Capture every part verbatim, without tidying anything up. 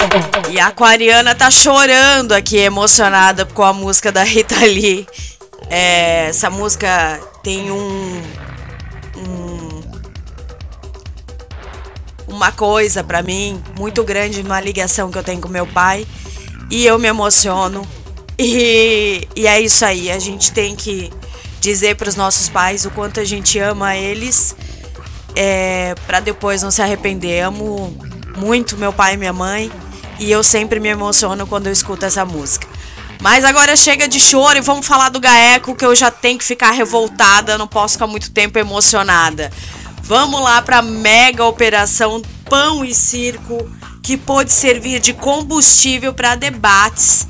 E a aquariana tá chorando aqui, emocionada com a música da Rita Lee. É, essa música tem um, um uma coisa pra mim muito grande, uma ligação que eu tenho com meu pai, e eu me emociono. E, e é isso aí, a gente tem que dizer pros nossos pais o quanto a gente ama eles, é, pra depois não se arrepender. Amo muito meu pai e minha mãe, e eu sempre me emociono quando eu escuto essa música. Mas agora chega de choro e vamos falar do GAECO, que eu já tenho que ficar revoltada, não posso ficar muito tempo emocionada. Vamos lá para a mega operação Pão e Circo, que pôde servir de combustível para debates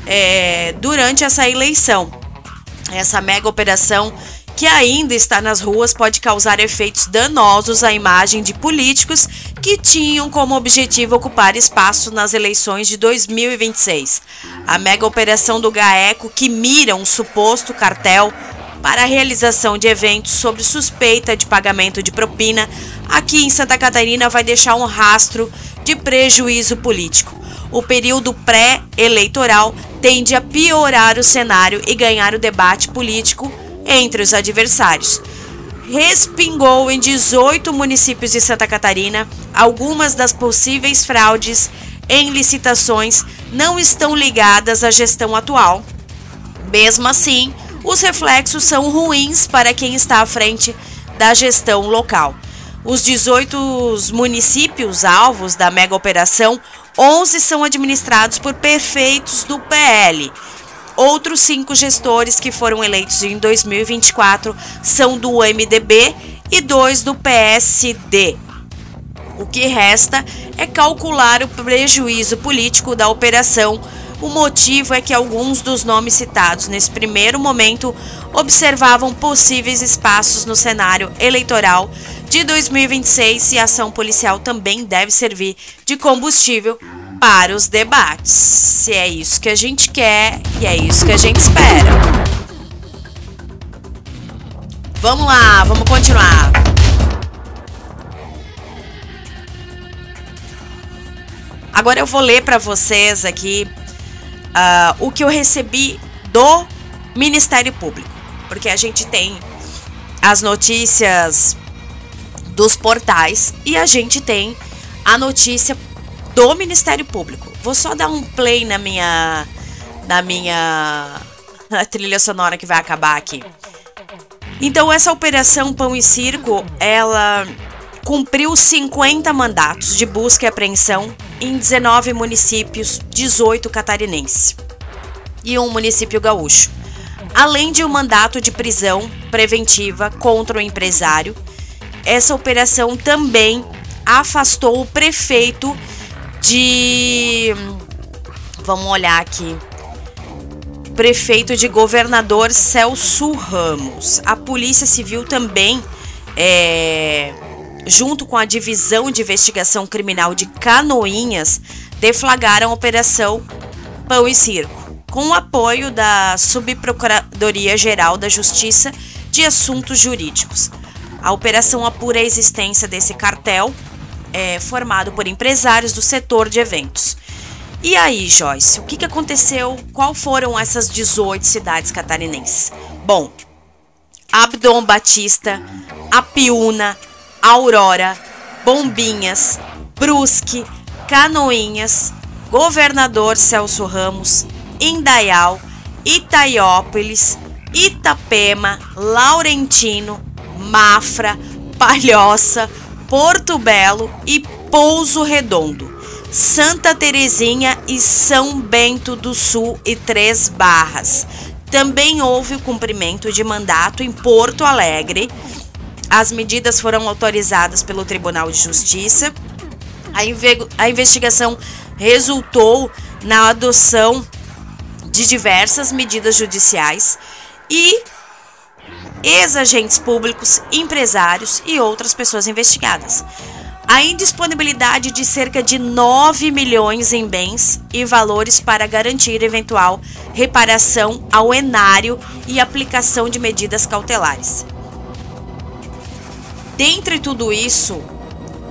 é, durante essa eleição. Essa mega operação, que ainda está nas ruas, pode causar efeitos danosos à imagem de políticos que tinham como objetivo ocupar espaço nas eleições de dois mil e vinte e seis. A mega operação do GAECO, que mira um suposto cartel para a realização de eventos sob suspeita de pagamento de propina, aqui em Santa Catarina vai deixar um rastro de prejuízo político. O período pré-eleitoral tende a piorar o cenário e ganhar o debate político entre os adversários. Respingou em dezoito municípios de Santa Catarina. Algumas das possíveis fraudes em licitações não estão ligadas à gestão atual. Mesmo assim, os reflexos são ruins para quem está à frente da gestão local. Os dezoito municípios alvos da mega operação, onze são administrados por prefeitos do P L. Outros cinco gestores que foram eleitos em dois mil e vinte e quatro são do M D B e dois do P S D. O que resta é calcular o prejuízo político da operação. O motivo é que alguns dos nomes citados nesse primeiro momento observavam possíveis espaços no cenário eleitoral de dois mil e vinte e seis, e a ação policial também deve servir de combustível para os debates. Se é isso que a gente quer e é isso que a gente espera. Vamos lá, vamos continuar. Agora eu vou ler para vocês aqui uh, o que eu recebi do Ministério Público, porque a gente tem as notícias dos portais e a gente tem a notícia do Ministério Público. Vou só dar um play na minha na minha na trilha sonora que vai acabar aqui. Então, essa operação Pão e Circo, ela cumpriu cinquenta mandatos de busca e apreensão em dezenove municípios, dezoito catarinenses e um município gaúcho, além de um mandato de prisão preventiva contra o empresário. Essa operação também afastou o prefeito de... Vamos olhar aqui. Prefeito de Governador Celso Ramos. A Polícia Civil também, é, junto com a Divisão de Investigação Criminal de Canoinhas, deflagraram a Operação Pão e Circo, com o apoio da Subprocuradoria-Geral da Justiça de Assuntos Jurídicos. A operação apura a existência desse cartel, é, formado por empresários do setor de eventos. E aí, Joyce, o que, que aconteceu? Qual foram essas dezoito cidades catarinenses? Bom, Abdon Batista, Apiúna, Aurora, Bombinhas, Brusque, Canoinhas, Governador Celso Ramos, Indaial, Itaiópolis, Itapema, Laurentino, Mafra, Palhoça, Porto Belo e Pouso Redondo, Santa Terezinha e São Bento do Sul e Três Barras. Também houve o cumprimento de mandato em Porto Alegre. As medidas foram autorizadas pelo Tribunal de Justiça. A, inve- a investigação resultou na adoção de diversas medidas judiciais e ex-agentes públicos, empresários e outras pessoas investigadas. A indisponibilidade de cerca de nove milhões em bens e valores para garantir eventual reparação ao enário e aplicação de medidas cautelares. Dentre tudo isso,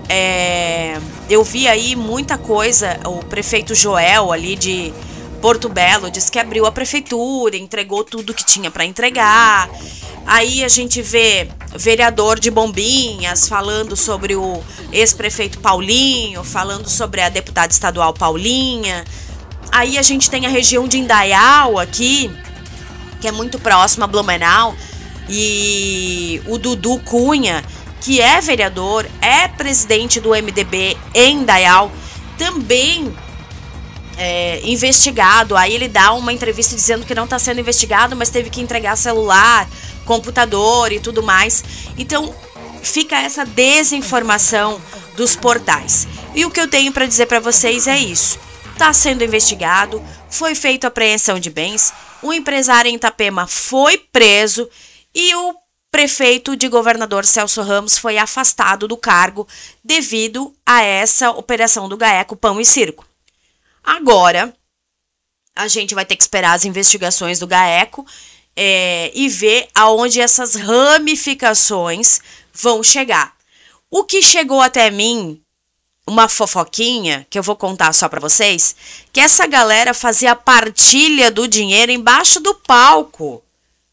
é, eu vi aí muita coisa. O prefeito Joel ali de Porto Belo disse que abriu a prefeitura, entregou tudo que tinha para entregar. Aí a gente vê vereador de Bombinhas falando sobre o ex-prefeito Paulinho, falando sobre a deputada estadual Paulinha. Aí a gente tem a região de Indaial aqui, que é muito próxima a Blumenau, e o Dudu Cunha, que é vereador, é presidente do M D B em Indaial, também é, investigado. Aí ele dá uma entrevista dizendo que não está sendo investigado, mas teve que entregar celular, computador e tudo mais. Então fica essa desinformação dos portais. E o que eu tenho para dizer para vocês é isso. Está sendo investigado, foi feita apreensão de bens, o empresário em Itapema foi preso e o prefeito de Governador Celso Ramos foi afastado do cargo devido a essa operação do GAECO Pão e Circo. Agora, a gente vai ter que esperar as investigações do GAECO é, e ver aonde essas ramificações vão chegar. O que chegou até mim, uma fofoquinha, que eu vou contar só pra vocês, que essa galera fazia partilha do dinheiro embaixo do palco.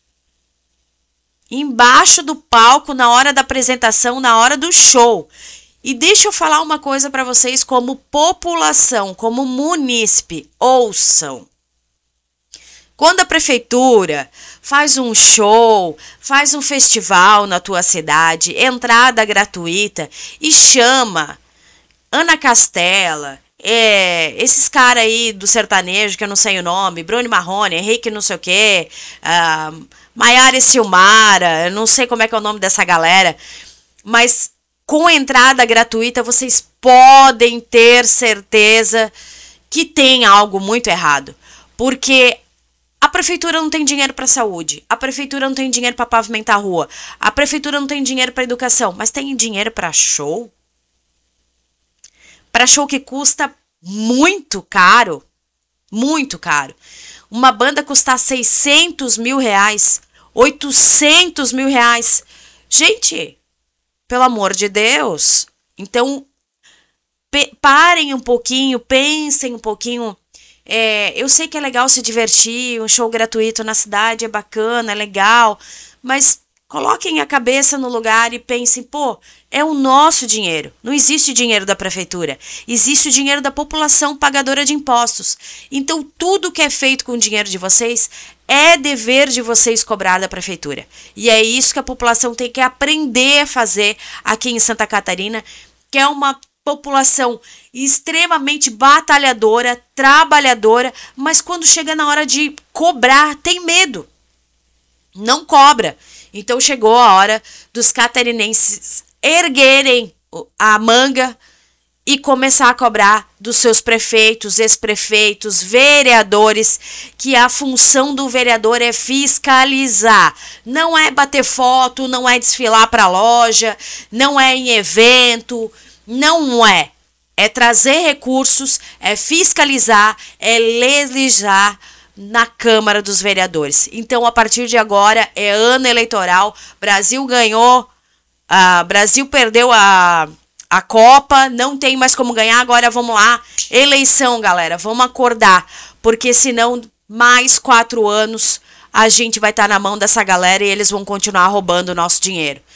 Embaixo do palco, na hora da apresentação, na hora do show. E deixa eu falar uma coisa pra vocês como população, como munícipe, ouçam. Quando a prefeitura faz um show, faz um festival na tua cidade, entrada gratuita e chama Ana Castela, é, esses caras aí do sertanejo, que eu não sei o nome, Bruno Marrone, Henrique não sei o quê, uh, Maiara e Silmara, eu não sei como é que é o nome dessa galera, mas com entrada gratuita vocês podem ter certeza que tem algo muito errado, porque a prefeitura não tem dinheiro para saúde, a prefeitura não tem dinheiro para pavimentar a rua, a prefeitura não tem dinheiro para educação, mas tem dinheiro para show? Para show que custa muito caro, muito caro. Uma banda custar seiscentos mil reais, oitocentos mil reais. Gente, pelo amor de Deus. Então, parem um pouquinho, pensem um pouquinho. É, eu sei que é legal se divertir, um show gratuito na cidade é bacana, é legal, mas coloquem a cabeça no lugar e pensem, pô, é o nosso dinheiro. Não existe dinheiro da prefeitura. Existe o dinheiro da população pagadora de impostos. Então, tudo que é feito com o dinheiro de vocês é dever de vocês cobrar da prefeitura. E é isso que a população tem que aprender a fazer aqui em Santa Catarina, que é uma população extremamente batalhadora, trabalhadora, mas quando chega na hora de cobrar, tem medo. Não cobra. Então chegou a hora dos catarinenses erguerem a manga e começar a cobrar dos seus prefeitos, ex-prefeitos, vereadores, que a função do vereador é fiscalizar. Não é bater foto, não é desfilar para a loja, não é em evento, não é. É trazer recursos, é fiscalizar, é legislar na Câmara dos Vereadores. Então, a partir de agora, é ano eleitoral. Brasil ganhou, a Brasil perdeu a, a Copa, não tem mais como ganhar. Agora vamos lá, eleição, galera. Vamos acordar, porque senão, mais quatro anos, a gente vai estar na mão dessa galera e eles vão continuar roubando o nosso dinheiro.